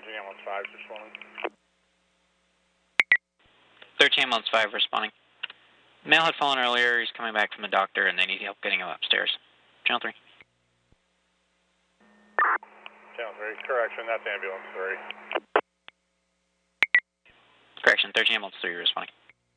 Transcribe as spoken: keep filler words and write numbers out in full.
thirteen ambulance five responding. thirteen ambulance five responding. Male had fallen earlier, he's coming back from the doctor and they need help getting him upstairs. Channel three. Channel three, correction, that's ambulance three. Correction, thirteen ambulance three responding.